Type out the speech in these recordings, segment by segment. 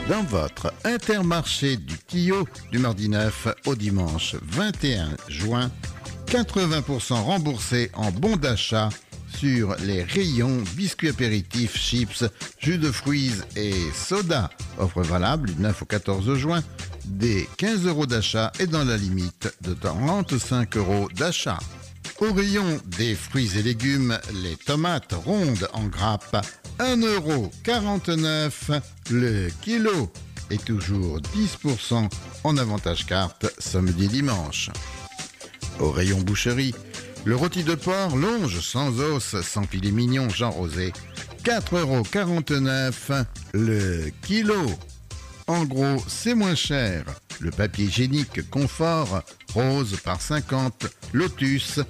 Dans votre Intermarché du Tillot du mardi 9 au dimanche 21 juin, 80% remboursés en bons d'achat sur les rayons biscuits apéritifs, chips, jus de fruits et soda. Offre valable du 9 au 14 juin, des 15 € d'achat et dans la limite de 35 € d'achat. Au rayon des fruits et légumes, les tomates rondes en grappe, 1,49 € le kilo et toujours 10% en avantage carte samedi et dimanche. Au rayon boucherie, le rôti de porc longe sans os, sans filet mignon Jean Rosé, 4,49 € le kilo. En gros, c'est moins cher. Le papier hygiénique Confort rose par 50, Lotus,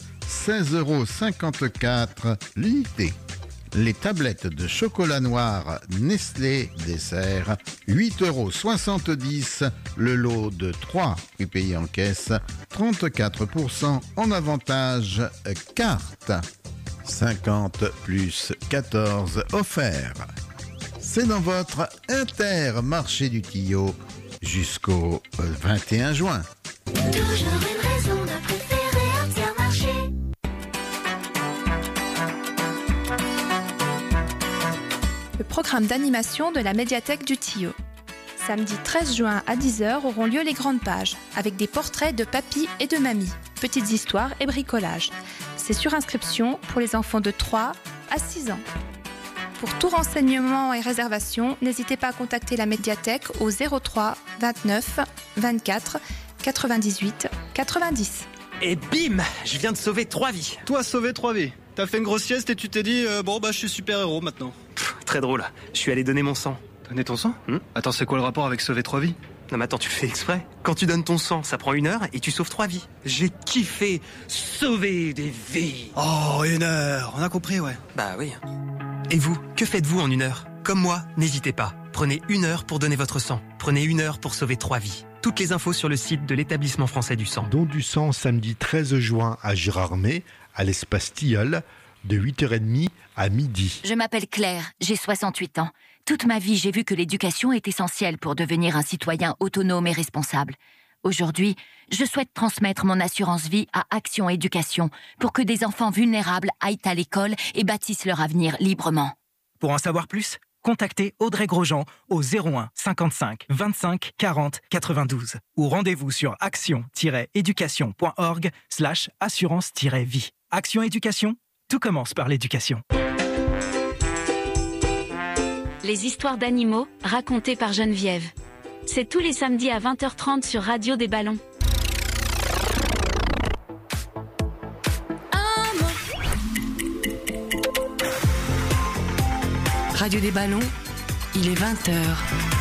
16,54 € l'unité. Les tablettes de chocolat noir Nestlé dessert, 8,70 € le lot de 3, prix payé en caisse, 34% en avantage carte. 50 plus 14 offert. C'est dans votre Intermarché du Tillot jusqu'au 21 juin. Toujours une raison de préférer Intermarché. Le programme d'animation de la médiathèque du Tillot. Samedi 13 juin à 10h auront lieu les grandes pages, avec des portraits de papy et de mamie, petites histoires et bricolage. C'est sur inscription pour les enfants de 3 à 6 ans. Pour tout renseignement et réservation, n'hésitez pas à contacter la médiathèque au 03 29 24 98 90. Et bim, je viens de sauver 3 vies. Toi, sauver 3 vies. T'as fait une grosse sieste et tu t'es dit, je suis super-héros maintenant. Très drôle, je suis allé donner mon sang. Donner ton sang Attends, c'est quoi le rapport avec sauver 3 vies? Non mais attends, tu le fais exprès. Quand tu donnes ton sang, ça prend 1 heure et tu sauves 3 vies. J'ai kiffé sauver des vies. Oh, 1 heure, on a compris, ouais. Bah oui. Et vous, que faites-vous en 1 heure? Comme moi, n'hésitez pas. Prenez 1 heure pour donner votre sang. Prenez 1 heure pour sauver 3 vies. Toutes les infos sur le site de l'Établissement français du sang. Don du sang samedi 13 juin à Gérardmer, à l'espace Tilleul, de 8h30 à midi. Je m'appelle Claire, j'ai 68 ans. Toute ma vie, j'ai vu que l'éducation est essentielle pour devenir un citoyen autonome et responsable. Aujourd'hui, je souhaite transmettre mon assurance vie à Action Éducation pour que des enfants vulnérables aillent à l'école et bâtissent leur avenir librement. Pour en savoir plus, contactez Audrey Grosjean au 01 55 25 40 92 ou rendez-vous sur action-éducation.org/assurance-vie. Action Éducation, tout commence par l'éducation. Les histoires d'animaux racontées par Geneviève. C'est tous les samedis à 20h30 sur Radio des Ballons. Radio des Ballons, il est 20h.